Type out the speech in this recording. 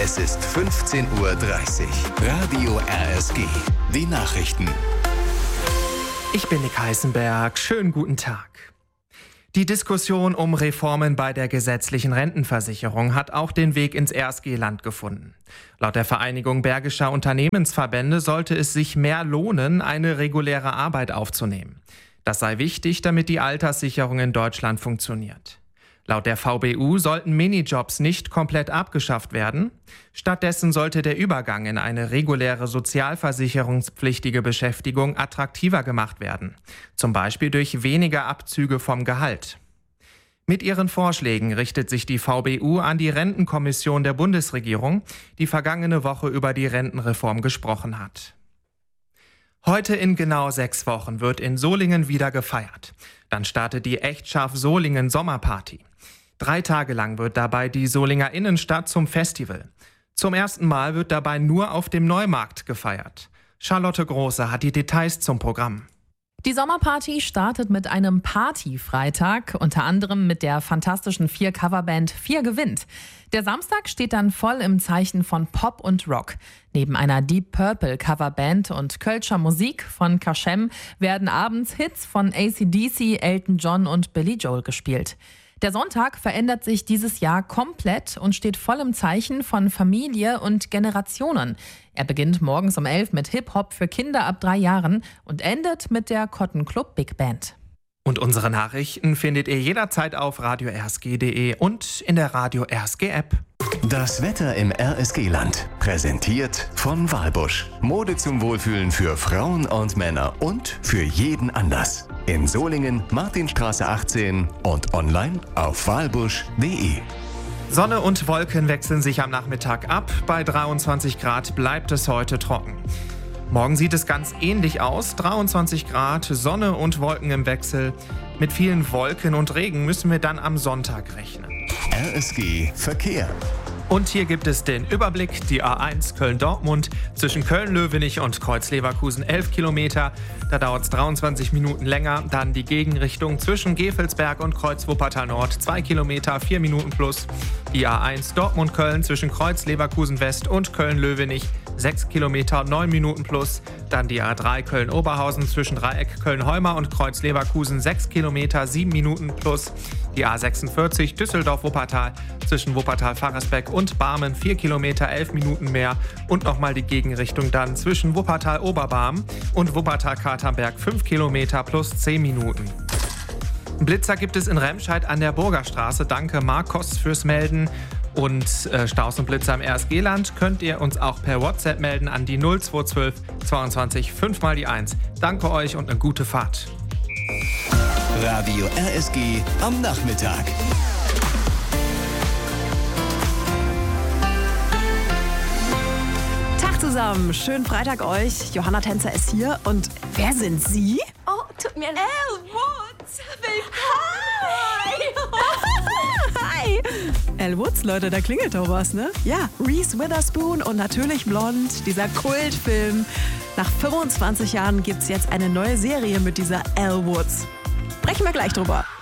Es ist 15:30 Uhr. Radio RSG. Die Nachrichten. Ich bin Nick Heisenberg. Schönen guten Tag. Die Diskussion um Reformen bei der gesetzlichen Rentenversicherung hat auch den Weg ins RSG-Land gefunden. Laut der Vereinigung Bergischer Unternehmensverbände sollte es sich mehr lohnen, eine reguläre Arbeit aufzunehmen. Das sei wichtig, damit die Alterssicherung in Deutschland funktioniert. Laut der VBU sollten Minijobs nicht komplett abgeschafft werden. Stattdessen sollte der Übergang in eine reguläre sozialversicherungspflichtige Beschäftigung attraktiver gemacht werden. Zum Beispiel durch weniger Abzüge vom Gehalt. Mit ihren Vorschlägen richtet sich die VBU an die Rentenkommission der Bundesregierung, die vergangene Woche über die Rentenreform gesprochen hat. Heute in genau 6 Wochen wird in Solingen wieder gefeiert. Dann startet die Echtschaff Solingen Sommerparty. 3 Tage lang wird dabei die Solinger Innenstadt zum Festival. Zum ersten Mal wird dabei nur auf dem Neumarkt gefeiert. Charlotte Große hat die Details zum Programm. Die Sommerparty startet mit einem Party-Freitag, unter anderem mit der fantastischen 4-Coverband 4 gewinnt. Der Samstag steht dann voll im Zeichen von Pop und Rock. Neben einer Deep Purple Coverband und Kölscher Musik von Kaschem werden abends Hits von AC/DC, Elton John und Billy Joel gespielt. Der Sonntag verändert sich dieses Jahr komplett und steht voll im Zeichen von Familie und Generationen. Er beginnt morgens um 11 mit Hip-Hop für Kinder ab 3 Jahren und endet mit der Cotton Club Big Band. Und unsere Nachrichten findet ihr jederzeit auf radiorsg.de und in der Radio RSG App. Das Wetter im RSG-Land. Präsentiert von Walbusch. Mode zum Wohlfühlen für Frauen und Männer und für jeden Anlass. In Solingen, Martinstraße 18 und online auf walbusch.de. Sonne und Wolken wechseln sich am Nachmittag ab. Bei 23 Grad bleibt es heute trocken. Morgen sieht es ganz ähnlich aus. 23 Grad, Sonne und Wolken im Wechsel. Mit vielen Wolken und Regen müssen wir dann am Sonntag rechnen. RSG Verkehr. Und hier gibt es den Überblick. Die A1 Köln-Dortmund zwischen Köln-Löwenich und Kreuz-Leverkusen 11 Kilometer. Da dauert es 23 Minuten länger. Dann die Gegenrichtung zwischen Gevelsberg und Kreuz-Wuppertal-Nord 2 Kilometer, 4 Minuten plus. Die A1 Dortmund-Köln zwischen Kreuz-Leverkusen-West und Köln-Löwenich 6 Kilometer, 9 Minuten plus. Dann die A3 Köln-Oberhausen zwischen Dreieck Köln-Heuma und Kreuz-Leverkusen 6 Kilometer, 7 Minuten plus. Die A46 Düsseldorf-Wuppertal zwischen Wuppertal-Faresbeck und Barmen 4 Kilometer, 11 Minuten mehr. Und nochmal die Gegenrichtung dann zwischen Wuppertal-Oberbarm und Wuppertal-Katernberg 5 Kilometer plus 10 Minuten. Blitzer gibt es in Remscheid an der Burgerstraße. Danke Marcos fürs Melden. Und Staus und Blitzer im RSG-Land könnt ihr uns auch per WhatsApp melden an die 0212 22 5 mal die 1. Danke euch und eine gute Fahrt. Radio RSG am Nachmittag. Tag zusammen, schönen Freitag euch. Johanna Tänzer ist hier und wer sind Sie? Oh, tut mir leid. Elle Woods, willkommen. Hi. Elle Woods, Leute, da klingelt doch was, ne? Ja, Reese Witherspoon und natürlich Blond, dieser Kultfilm. Nach 25 Jahren gibt's jetzt eine neue Serie mit dieser Elle Woods. Sprechen wir gleich drüber.